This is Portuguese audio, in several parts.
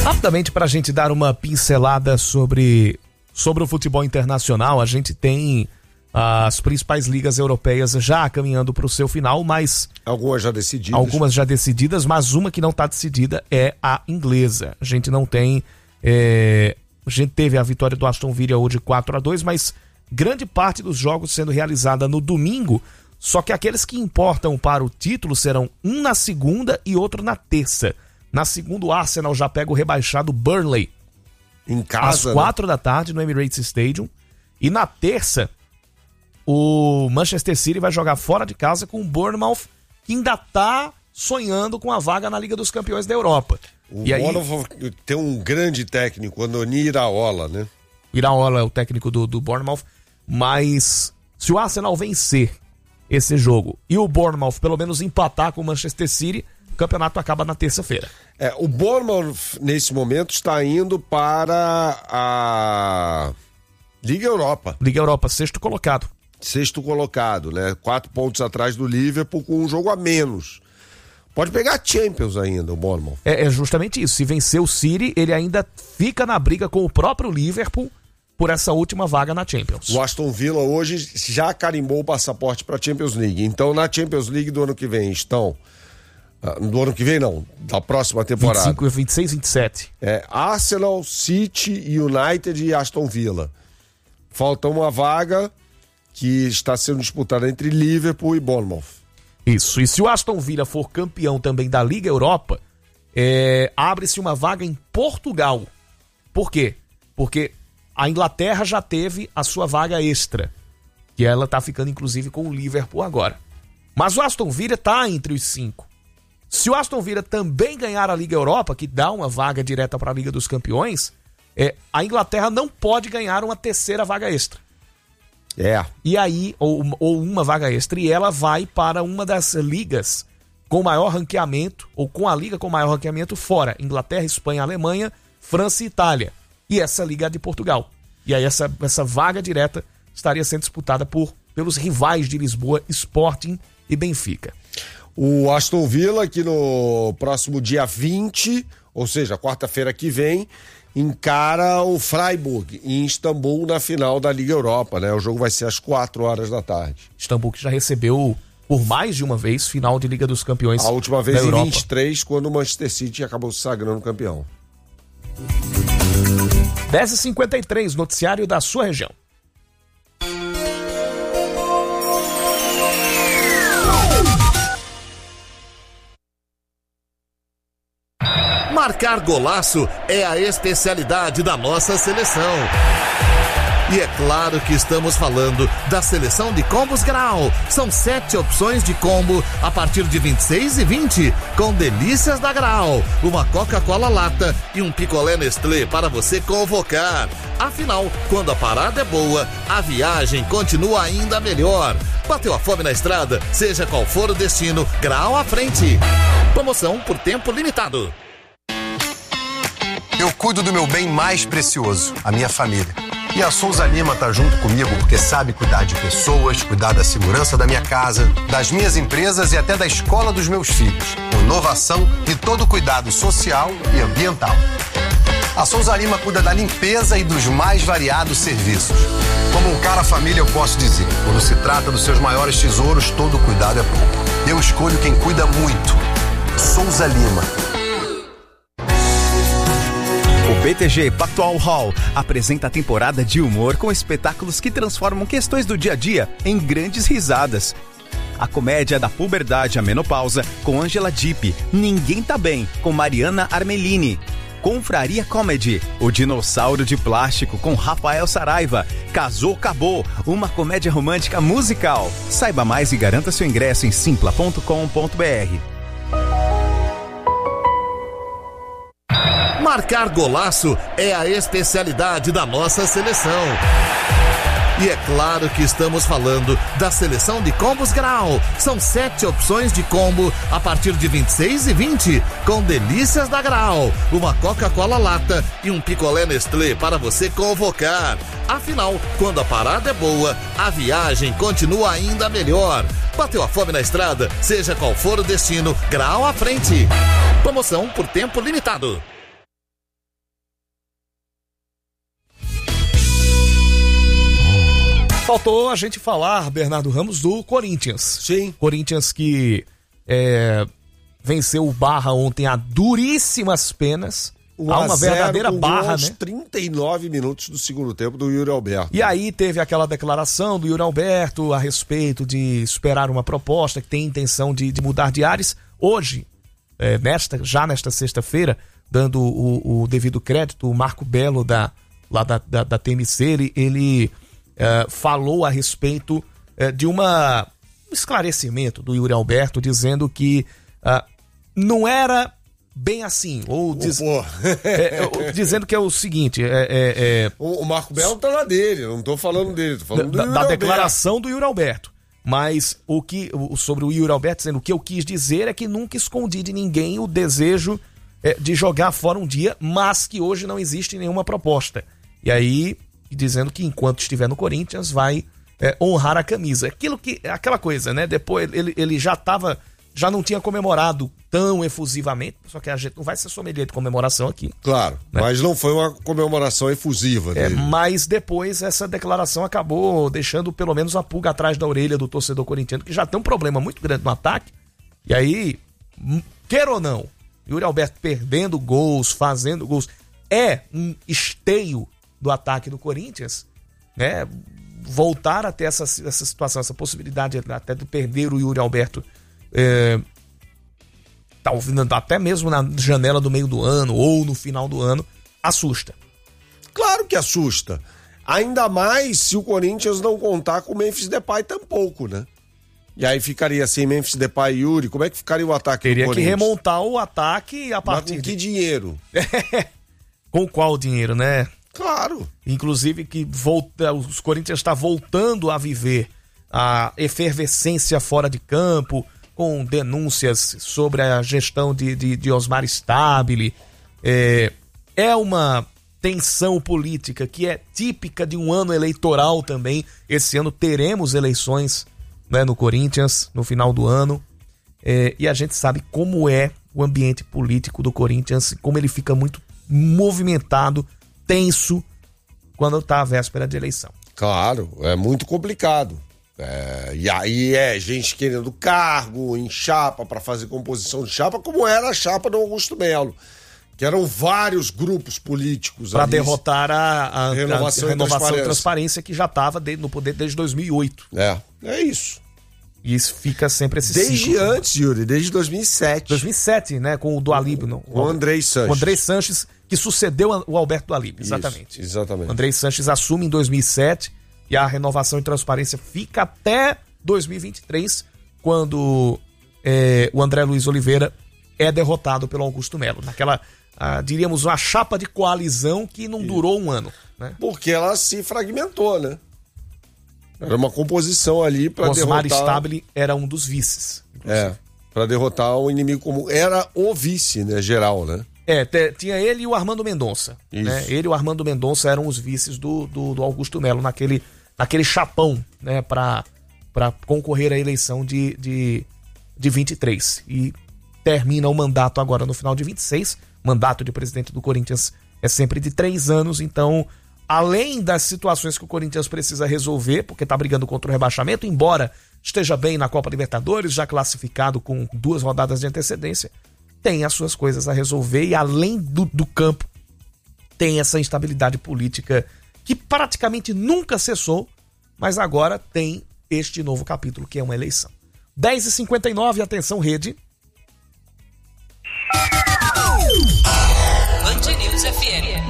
Rapidamente, para a gente dar uma pincelada sobre o futebol internacional, a gente tem as principais ligas europeias já caminhando para o seu final, mas... Algumas já decididas, mas uma que não está decidida é a inglesa. A gente não tem... a gente teve a vitória do Aston Villa hoje 4-2, mas grande parte dos jogos sendo realizada no domingo, só que aqueles que importam para o título serão um na segunda e outro na terça. Na segunda, o Arsenal já pega o rebaixado Burnley em casa, às 4 da tarde no Emirates Stadium. E na terça, o Manchester City vai jogar fora de casa com o Bournemouth, que ainda está sonhando com a vaga na Liga dos Campeões da Europa. O Bournemouth tem um grande técnico, Andoni Iraola, né? Iraola é o técnico do Bournemouth, mas se o Arsenal vencer esse jogo e o Bournemouth pelo menos empatar com o Manchester City, o campeonato acaba na terça-feira. O Bournemouth, nesse momento, está indo para a Liga Europa. Liga Europa, sexto colocado. Sexto colocado, né? 4 pontos atrás do Liverpool, com um jogo a menos. Pode pegar Champions ainda, o Bournemouth. É justamente isso. Se vencer o City, ele ainda fica na briga com o próprio Liverpool por essa última vaga na Champions. O Aston Villa hoje já carimbou o passaporte para a Champions League. Então, na Champions League do ano que vem estão... Do ano que vem não, da próxima temporada. 25, 26, 27. Arsenal, City, United e Aston Villa. Falta uma vaga que está sendo disputada entre Liverpool e Bournemouth. Isso, e se o Aston Villa for campeão também da Liga Europa, abre-se uma vaga em Portugal. Por quê? Porque a Inglaterra já teve a sua vaga extra, que ela está ficando inclusive com o Liverpool agora. Mas o Aston Villa está entre os 5. Se o Aston Villa também ganhar a Liga Europa, que dá uma vaga direta para a Liga dos Campeões, a Inglaterra não pode ganhar uma terceira vaga extra. E aí, ou uma vaga extra, e ela vai para uma das ligas com maior ranqueamento, ou com a liga com maior ranqueamento fora. Inglaterra, Espanha, Alemanha, França e Itália. E essa liga é de Portugal. E aí essa vaga direta estaria sendo disputada pelos rivais de Lisboa, Sporting e Benfica. O Aston Villa, que no próximo dia 20, ou seja, quarta-feira que vem, encara o Freiburg em Istambul na final da Liga Europa, né? O jogo vai ser às 4 horas da tarde. Istambul que já recebeu por mais de uma vez final de Liga dos Campeões. A última vez da em Europa. 23, quando o Manchester City acabou se sagrando campeão. 10h53, noticiário da sua região. Marcar golaço é a especialidade da nossa seleção. E é claro que estamos falando da seleção de combos Grau. São 7 opções de combo a partir de 26,20, com delícias da Grau, uma Coca-Cola lata e um picolé Nestlé para você convocar. Afinal, quando a parada é boa, a viagem continua ainda melhor. Bateu a fome na estrada? Seja qual for o destino, Grau à frente. Promoção por tempo limitado. Eu cuido do meu bem mais precioso, a minha família. E a Souza Lima tá junto comigo porque sabe cuidar de pessoas, cuidar da segurança da minha casa, das minhas empresas e até da escola dos meus filhos. Com inovação e todo cuidado social e ambiental. A Souza Lima cuida da limpeza e dos mais variados serviços. Como um cara família, eu posso dizer, quando se trata dos seus maiores tesouros, todo cuidado é pouco. Eu escolho quem cuida muito. Souza Lima. O BTG Pactual Hall apresenta a temporada de humor com espetáculos que transformam questões do dia a dia em grandes risadas. A comédia da puberdade à menopausa com Angela Dipp, Ninguém Tá Bem, com Mariana Armelini. Confraria Comedy, O Dinossauro de Plástico com Rafael Saraiva. Casou, Acabou, uma comédia romântica musical. Saiba mais e garanta seu ingresso em simpla.com.br. Marcar golaço é a especialidade da nossa seleção. E é claro que estamos falando da seleção de combos Grau. São 7 opções de combo a partir de 26,20, com delícias da Grau, uma Coca-Cola lata e um picolé Nestlé para você convocar. Afinal, quando a parada é boa, a viagem continua ainda melhor. Bateu a fome na estrada? Seja qual for o destino, Grau à frente. Promoção por tempo limitado. faltou a gente falar, Bernardo Ramos, do Corinthians. Sim. Corinthians que venceu o Barra ontem a duríssimas penas. Há uma verdadeira barra, né? 39 minutos do segundo tempo do Yuri Alberto. E aí teve aquela declaração do Yuri Alberto a respeito de esperar uma proposta, que tem intenção de mudar de ares. Hoje, nesta sexta-feira, dando o devido crédito, o Marco Belo da TMC, ele falou a respeito de um esclarecimento do Yuri Alberto, dizendo que não era bem assim, dizendo que é o seguinte, o Marco Belo tá na dele, eu não tô falando dele, tô falando da declaração do Yuri Alberto. Mas sobre o Yuri Alberto, dizendo, o que eu quis dizer é que nunca escondi de ninguém o desejo de jogar fora um dia, mas que hoje não existe nenhuma proposta. E aí, dizendo que enquanto estiver no Corinthians vai honrar a camisa. Aquela coisa, né? Depois ele já não tinha comemorado tão efusivamente, só que a gente não vai ser sommelier de comemoração aqui. Claro, né? Mas não foi uma comemoração efusiva dele. Mas depois essa declaração acabou deixando pelo menos a pulga atrás da orelha do torcedor corintiano, que já tem um problema muito grande no ataque. E aí, queira ou não, Yuri Alberto perdendo gols, fazendo gols, é um esteio do ataque do Corinthians, né? Voltar até essa situação, essa possibilidade até de perder o Yuri Alberto, até mesmo na janela do meio do ano ou no final do ano, assusta. Claro que assusta. Ainda mais se o Corinthians não contar com o Memphis Depay tampouco, né? E aí ficaria sem Memphis Depay e Yuri, como é que ficaria o ataque do Corinthians? Teria que remontar o ataque a partir de que dinheiro? Com qual dinheiro, né? Claro. Inclusive que os Corinthians está voltando a viver a efervescência fora de campo, com denúncias sobre a gestão de Osmar Stabile. É uma tensão política que é típica de um ano eleitoral também. Esse ano teremos eleições, né, no Corinthians, no final do ano. E a gente sabe como é o ambiente político do Corinthians, como ele fica muito movimentado, tenso, quando está à véspera de eleição. Claro, é muito complicado. E aí gente querendo cargo em chapa para fazer composição de chapa, como era a chapa do Augusto Melo, que eram vários grupos políticos para derrotar a Renovação e Transparência, que já estava no poder desde 2008. É isso. E isso fica sempre esse desde ciclo. Antes, Yuri, desde 2007. 2007, né, com o do Alíbio. Com o Andrei Sanches. O Andrei Sanches, que sucedeu o Alberto do Alíbio, exatamente. Isso, exatamente. O Andrei Sanches assume em 2007 e a Renovação e Transparência fica até 2023, quando o André Luiz Oliveira é derrotado pelo Augusto Melo. Naquela, diríamos, uma chapa de coalizão que não durou um ano. Né? Porque ela se fragmentou, né? Era uma composição ali para derrotar... Osmar Stabile era um dos vices. Para derrotar o inimigo comum. Era o vice, né, geral, né? Tinha ele e o Armando Mendonça. Né? Ele e o Armando Mendonça eram os vices do Augusto Melo naquele chapão, né, para concorrer à eleição de 23. E termina o mandato agora no final de 26. O mandato de presidente do Corinthians é sempre de 3 anos, então... Além das situações que o Corinthians precisa resolver, porque está brigando contra o rebaixamento, embora esteja bem na Copa Libertadores, já classificado com 2 rodadas de antecedência, tem as suas coisas a resolver e além do campo, tem essa instabilidade política que praticamente nunca cessou, mas agora tem este novo capítulo, que é uma eleição. 10h59, atenção rede. Band News FM.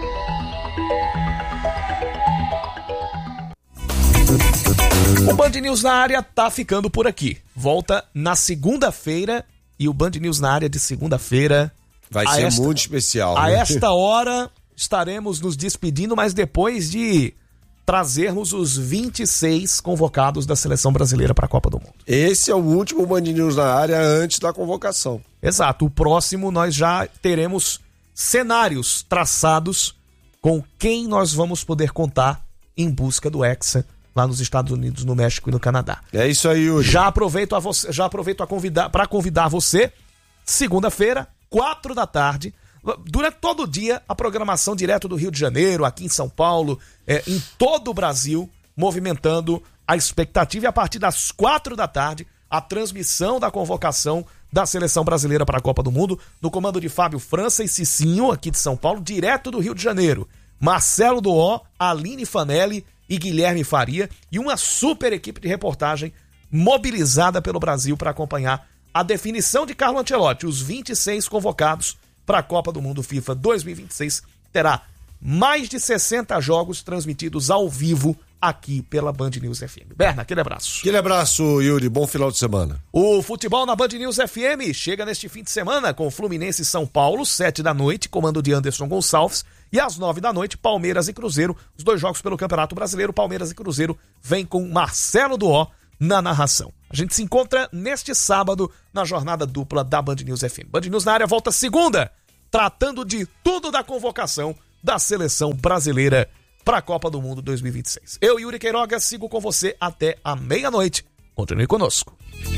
O Band News na área tá ficando por aqui. Volta na segunda-feira e o Band News na área de segunda-feira vai ser muito especial. A esta hora estaremos nos despedindo, mas depois de trazermos os 26 convocados da Seleção Brasileira para a Copa do Mundo. Esse é o último Band News na área antes da convocação. Exato. O próximo nós já teremos cenários traçados com quem nós vamos poder contar em busca do Hexa lá nos Estados Unidos, no México e no Canadá. É isso aí, Yuri. Já aproveito para convidar você, segunda-feira, 16h, durante todo o dia, a programação direto do Rio de Janeiro, aqui em São Paulo, em todo o Brasil, movimentando a expectativa. E a partir das 4 da tarde, a transmissão da convocação da Seleção Brasileira para a Copa do Mundo, no comando de Fábio França e Cicinho, aqui de São Paulo, direto do Rio de Janeiro. Marcelo Doó, Aline Fanelli e Guilherme Faria, e uma super equipe de reportagem mobilizada pelo Brasil para acompanhar a definição de Carlo Ancelotti. Os 26 convocados para a Copa do Mundo FIFA 2026 terá mais de 60 jogos transmitidos ao vivo aqui pela Band News FM. Berna, aquele abraço. Aquele abraço, Yuri. Bom final de semana. O futebol na Band News FM chega neste fim de semana com Fluminense e São Paulo, 7 da noite, comando de Anderson Gonçalves, e às 9 da noite, Palmeiras e Cruzeiro, os 2 jogos pelo Campeonato Brasileiro. Palmeiras e Cruzeiro vem com Marcelo Doó na narração. A gente se encontra neste sábado na jornada dupla da Band News FM. Band News na área volta segunda, tratando de tudo da convocação da Seleção Brasileira para a Copa do Mundo 2026. Eu, Yuri Queiroga, sigo com você até a meia-noite. Continue conosco.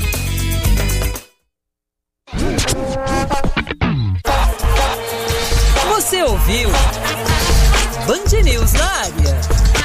Você ouviu Band News na área.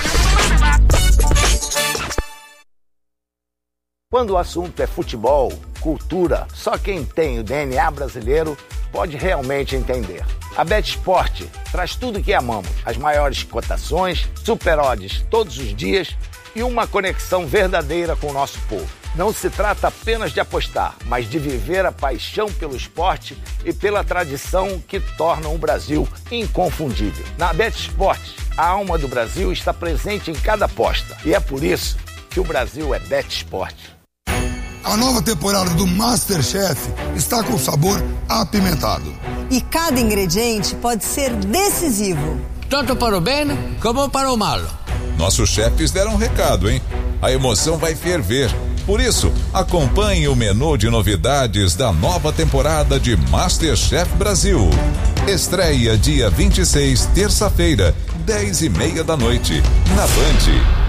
Quando o assunto é futebol, cultura, só quem tem o DNA brasileiro pode realmente entender. A BetSport traz tudo que amamos, as maiores cotações, super odds todos os dias e uma conexão verdadeira com o nosso povo. Não se trata apenas de apostar, mas de viver a paixão pelo esporte e pela tradição que tornam o Brasil inconfundível. Na BetSport, a alma do Brasil está presente em cada aposta e é por isso que o Brasil é BetSport. A nova temporada do MasterChef está com sabor apimentado. E cada ingrediente pode ser decisivo. Tanto para o bem como para o mal. Nossos chefes deram um recado, hein? A emoção vai ferver. Por isso, acompanhe o menu de novidades da nova temporada de MasterChef Brasil. Estreia dia 26, terça-feira, 10h30 da noite, na Band.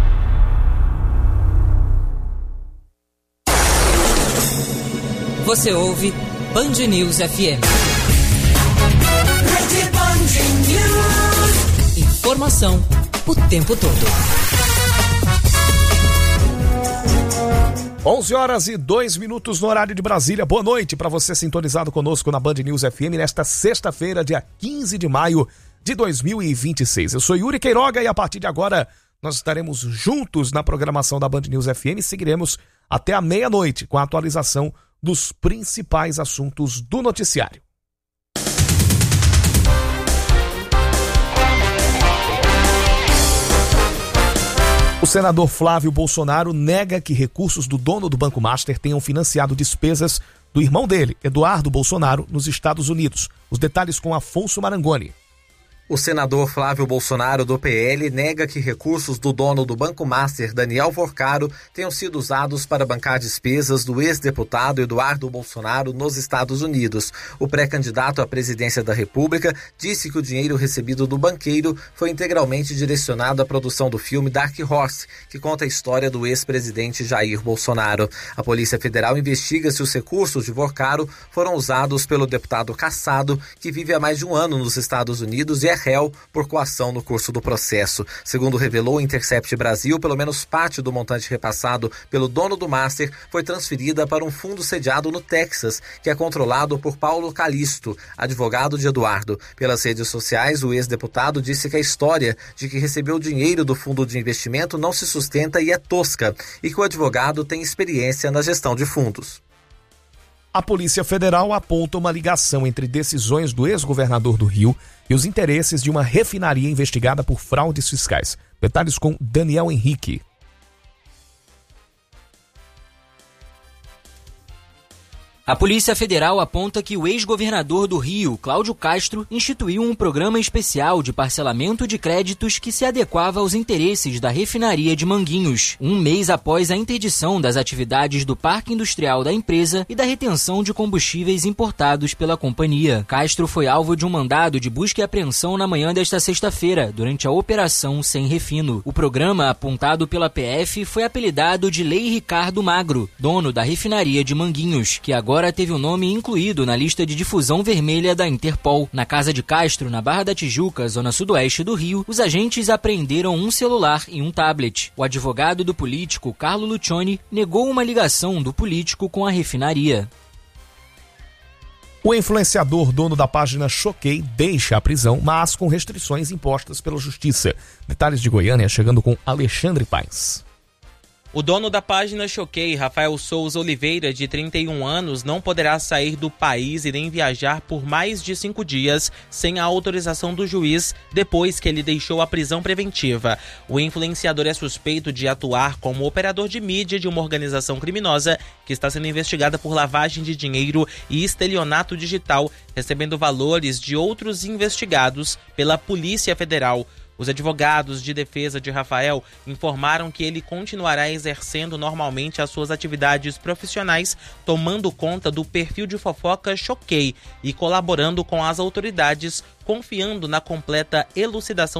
Você ouve Band News FM. Informação o tempo todo. 11h02 no horário de Brasília. Boa noite para você sintonizado conosco na Band News FM nesta sexta-feira, dia 15 de maio de 2026. Eu sou Yuri Queiroga e a partir de agora nós estaremos juntos na programação da Band News FM e seguiremos até a meia-noite com a atualização dos principais assuntos do noticiário. O senador Flávio Bolsonaro nega que recursos do dono do Banco Master tenham financiado despesas do irmão dele, Eduardo Bolsonaro, nos Estados Unidos. Os detalhes com Afonso Marangoni. O senador Flávio Bolsonaro, do PL, nega que recursos do dono do Banco Master, Daniel Vorcaro, tenham sido usados para bancar despesas do ex-deputado Eduardo Bolsonaro nos Estados Unidos. O pré-candidato à presidência da República disse que o dinheiro recebido do banqueiro foi integralmente direcionado à produção do filme Dark Horse, que conta a história do ex-presidente Jair Bolsonaro. A Polícia Federal investiga se os recursos de Vorcaro foram usados pelo deputado Cassado, que vive há mais de um ano nos Estados Unidos e é réu por coação no curso do processo. Segundo revelou o Intercept Brasil, pelo menos parte do montante repassado pelo dono do Master foi transferida para um fundo sediado no Texas, que é controlado por Paulo Calisto, advogado de Eduardo. Pelas redes sociais, o ex-deputado disse que a história de que recebeu dinheiro do fundo de investimento não se sustenta e é tosca, e que o advogado tem experiência na gestão de fundos. A Polícia Federal aponta uma ligação entre decisões do ex-governador do Rio e os interesses de uma refinaria investigada por fraudes fiscais. Detalhes com Daniel Henrique. A Polícia Federal aponta que o ex-governador do Rio, Cláudio Castro, instituiu um programa especial de parcelamento de créditos que se adequava aos interesses da refinaria de Manguinhos, um mês após a interdição das atividades do parque industrial da empresa e da retenção de combustíveis importados pela companhia. Castro foi alvo de um mandado de busca e apreensão na manhã desta sexta-feira, durante a Operação Sem Refino. O programa, apontado pela PF, foi apelidado de Lei Ricardo Magro, dono da refinaria de Manguinhos, que agora agora teve o nome incluído na lista de difusão vermelha da Interpol. Na casa de Castro, na Barra da Tijuca, zona sudoeste do Rio, os agentes apreenderam um celular e um tablet. O advogado do político, Carlo Lucioni, negou uma ligação do político com a refinaria. O influenciador dono da página Choquei deixa a prisão, mas com restrições impostas pela Justiça. Detalhes de Goiânia chegando com Alexandre Paes. O dono da página Choquei, Rafael Souza Oliveira, de 31 anos, não poderá sair do país e nem viajar por mais de 5 dias sem a autorização do juiz, depois que ele deixou a prisão preventiva. O influenciador é suspeito de atuar como operador de mídia de uma organização criminosa que está sendo investigada por lavagem de dinheiro e estelionato digital, recebendo valores de outros investigados pela Polícia Federal. Os advogados de defesa de Rafael informaram que ele continuará exercendo normalmente as suas atividades profissionais, tomando conta do perfil de fofoca Choquei e colaborando com as autoridades, confiando na completa elucidação